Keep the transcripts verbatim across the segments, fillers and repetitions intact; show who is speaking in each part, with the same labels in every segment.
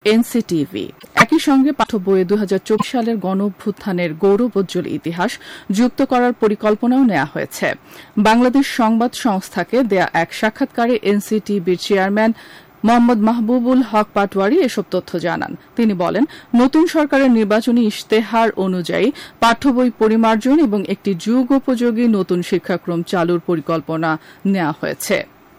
Speaker 1: NCTB. একই সঙ্গে পাঠ্য বইয়ে দুই হাজার চব্বিশ সালের গণঅভ্যুত্থানের গৌরবোজ্জ্বল ইতিহাস যুক্ত করার পরিকল্পনাও নেওয়া হয়েছে। বাংলাদেশ সংবাদ সংস্থাকে দেয়া এক সাক্ষাৎকারে এনসিটিভির চেয়ারম্যান মোহাম্মদ মাহবুবুল হক পাটোয়ারি এসব তথ্য জানান। তিনি বলেন, নতুন সরকারের নির্বাচনী ইশতেহার অনুযায়ী পাঠ্যবই পরিমার্জন এবং একটি যুগোপযোগী নতুন শিক্ষাক্রম চালুর পরিকল্পনা নেওয়া হয়েছে।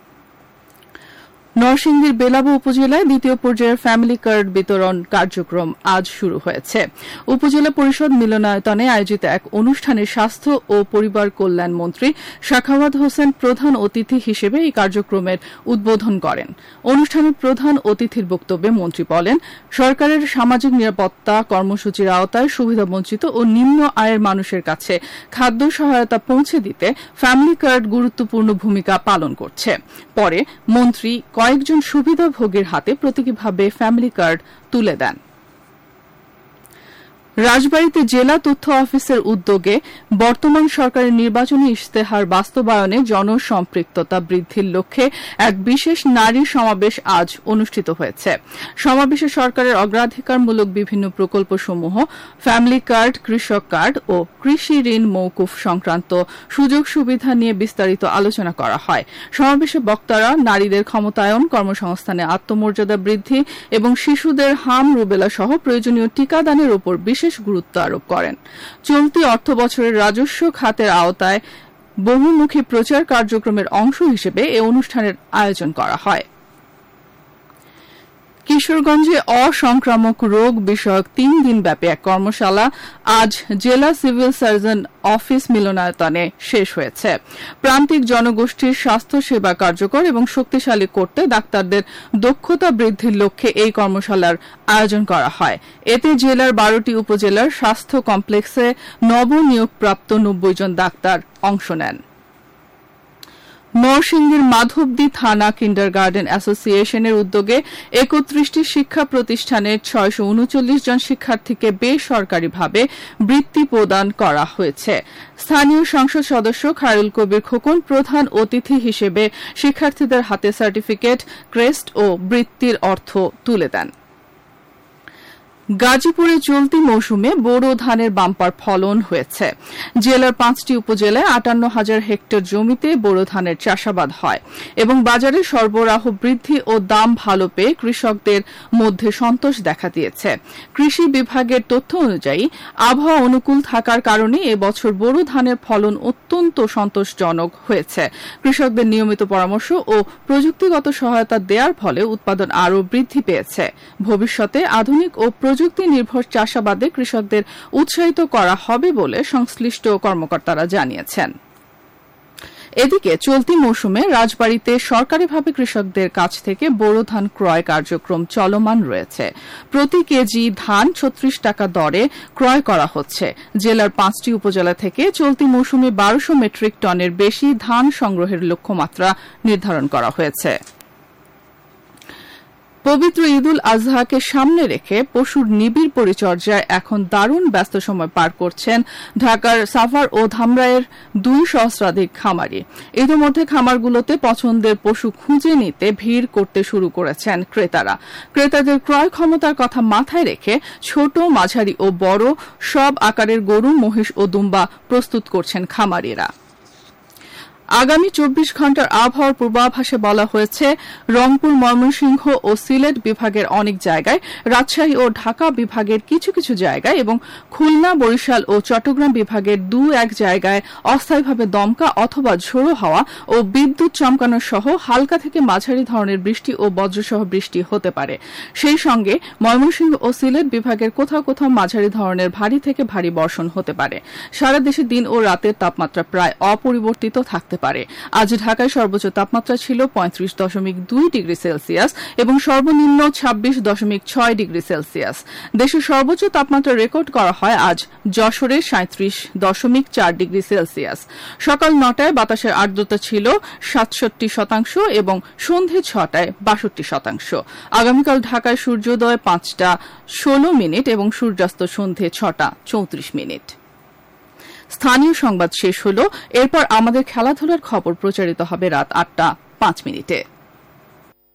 Speaker 1: নরসিংদীর বেলাব উপজেলায় দ্বিতীয় পর্যায়ের ফ্যামিলি কার্ড বিতরণ কার্যক্রম আজ শুরু হয়েছে। উপজেলা পরিষদ মিলনায়তনে আয়োজিত এক অনুষ্ঠানে স্বাস্থ্য ও পরিবার কল্যাণ মন্ত্রী সাখাওয়াত হোসেন প্রধান অতিথি হিসেবে এই কার্যক্রমের উদ্বোধন করেন। অনুষ্ঠানে প্রধান অতিথির বক্তব্যে মন্ত্রী বলেন, সরকারের সামাজিক নিরাপত্তা কর্মসূচির আওতায় সুবিধাবঞ্চিত ও নিম্ন আয়ের মানুষের কাছে খাদ্য সহায়তা পৌঁছে দিতে ফ্যামিলি কার্ড গুরুত্বপূর্ণ ভূমিকা পালন করছে। পরে মন্ত্রী কয়েকজন সুবিধাভোগীর হাতে প্রতীকীভাবে ফ্যামিলি কার্ড তুলে দেন। রাজবাড়ীতে জেলা তথ্য অফিসের উদ্যোগে বর্তমান সরকারের নির্বাচনী ইশতেহার বাস্তবায়নে জনসম্পৃক্ততা বৃদ্ধির লক্ষ্যে এক বিশেষ নারী সমাবেশ আজ অনুষ্ঠিত হয়েছে। সমাবেশে সরকারের অগ্রাধিকারমূলক বিভিন্ন প্রকল্পসমূহ, ফ্যামিলি কার্ড, কৃষক কার্ড ও কৃষি ঋণ মওকুফ সংক্রান্ত সুযোগ সুবিধা নিয়ে বিস্তারিত আলোচনা করা হয়। সমাবেশে বক্তারা নারীদের ক্ষমতায়ন, কর্মসংস্থানে আত্মমর্যাদা বৃদ্ধি এবং শিশুদের হাম, রুবেলা সহ প্রয়োজনীয় টিকাদানের উপর বিশেষ গুরুত্ব আরোপ করেন। চলতি অর্থবছরের রাজস্ব খাতের আওতায় বহুমুখী প্রচার কার্যক্রমের অংশ হিসেবে এ অনুষ্ঠানের আয়োজন করা হয়। কিশোরগঞ্জে অসংক্রামক রোগ বিষয়ক তিন দিনব্যাপী এক কর্মশালা আজ জেলা সিভিল সার্জন অফিস মিলনায়তনে শেষ হয়েছে। প্রান্তিক জনগোষ্ঠীর স্বাস্থ্যসেবা কার্যকর এবং শক্তিশালী করতে ডাক্তারদের দক্ষতা বৃদ্ধির লক্ষ্যে এই কর্মশালার আয়োজন করা হয়। এতে জেলার বারোটি উপজেলার স্বাস্থ্য কমপ্লেক্সে নবনিয়োগপ্রাপ্ত নব্বই জন ডাক্তার অংশ নেন। নরসিংদীর মাধবদী থানা কিন্ডারগার্টেন অ্যাসোসিয়েশনের উদ্যোগে একত্রিশটি শিক্ষা প্রতিষ্ঠানের ছয়শ উনচল্লিশ জন শিক্ষার্থীকে বেসরকারিভাবে বৃত্তি প্রদান করা হয়েছে। স্থানীয় সংসদ সদস্য খায়রুল কবির খোকন প্রধান অতিথি হিসেবে শিক্ষার্থীদের হাতে সার্টিফিকেট, ক্রেস্ট ও বৃত্তির অর্থ তুলে দেন। গাজীপুরে চলতি মৌসুমে বোরো ধানের বাম্পার ফলন হয়েছে। জেলার পাঁচটি উপজেলায় আটান্ন হাজার হেক্টর জমিতে বোরো ধানের চাষাবাদ হয় এবং বাজারে সরবরাহ বৃদ্ধি ও দাম ভালো পেয়ে কৃষকদের মধ্যে সন্তোষ দেখা দিয়েছে। কৃষি বিভাগের তথ্য অনুযায়ী আবহাওয়া অনুকূল থাকার কারণে এ বছর বোরো ধানের ফলন অত্যন্ত সন্তোষজনক হয়েছে। কৃষকদের নিয়মিত পরামর্শ ও প্রযুক্তিগত সহায়তা দেওয়ার ফলে উৎপাদন আরও বৃদ্ধি পেয়েছে। ভবিষ্যতে আধুনিক ও প্রযুক্তি নির্ভর চাষাবাদে কৃষকদের উৎসাহিত করা হবে বলে সংশ্লিষ্ট কর্মকর্তারা জানিয়েছেন। এদিকে চলতি মৌসুমে রাজবাড়ীতে সরকারিভাবে কৃষকদের কাছ থেকে বোরো ধান ক্রয় কার্যক্রম চলমান রয়েছে। প্রতি কেজি ধান ছত্রিশ টাকা দরে ক্রয় করা হচ্ছে। জেলার পাঁচটি উপজেলা থেকে চলতি মৌসুমে বারোশো মেট্রিক টনের বেশি ধান সংগ্রহের লক্ষ্যমাত্রা নির্ধারণ করা হয়েছে। পবিত্র ঈদুল আজহাকে সামনে রেখে পশুর নিবিড় পরিচর্যায় এখন দারুণ ব্যস্ত সময় পার করছেন ঢাকার সাভার ও ধামরাইয়ের দুই সহস্রাধিক খামারি। ইতিমধ্যে খামারগুলোতে পছন্দের পশু খুঁজে নিতে ভিড় করতে শুরু করেছেন ক্রেতারা। ক্রেতাদের ক্রয় ক্ষমতার কথা মাথায় রেখে ছোট, মাঝারি ও বড় সব আকারের গরু, মহিষ ও দুম্বা প্রস্তুত করছেন খামারিরা। আগামী চব্বিশ ঘন্টার আবহাওয়ার পূর্বাভাসে বলা হয়েছে, রংপুর, ময়মনসিংহ ও সিলেট বিভাগের অনেক জায়গায়, রাজশাহী ও ঢাকা বিভাগের কিছু কিছু জায়গায় এবং খুলনা, বরিশাল ও চট্টগ্রাম বিভাগের দু এক জায়গায় অস্থায়ীভাবে দমকা অথবা ঝোড়ো হাওয়া ও বিদ্যুৎ চমকানো সহ হালকা থেকে মাঝারি ধরনের বৃষ্টি ও বজ্রসহ বৃষ্টি হতে পারে। সেই সঙ্গে ময়মনসিংহ ও সিলেট বিভাগের কোথাও কোথাও মাঝারি ধরনের ভারী থেকে ভারী বর্ষণ হতে পারে। সারা দেশে দিন ও রাতের তাপমাত্রা প্রায় অপরিবর্তিত থাকতে পারে। আজ ঢাকায় সর্বোচ্চ তাপমাত্রা ছিল পঁয়ত্রিশ দশমিক দুই ডিগ্রি সেলসিয়াস এবং সর্বনিম্ন ছাব্বিশ দশমিক ছয় ডিগ্রি সেলসিয়াস। দেশের সর্বোচ্চ তাপমাত্রা রেকর্ড করা হয় আজ যশোরে সাঁত্রিশ দশমিক চার ডিগ্রি সেলসিয়াস। সকাল নটায় বাতাসের আর্দ্রতা ছিল সাতষট্টি শতাংশ এবং সন্ধে ছটায় বাষট্টি শতাংশ। আগামীকাল ঢাকায় সূর্যোদয় পাঁচটা ষোলো মিনিট এবং সূর্যাস্ত সন্ধে ছটা চৌত্রিশ মিনিট। স্থানীয় সংবাদ শেষ হল। এরপর আমাদের খেলাধুলার খবর প্রচারিত হবে রাত আটটা পাঁচ মিনিটে।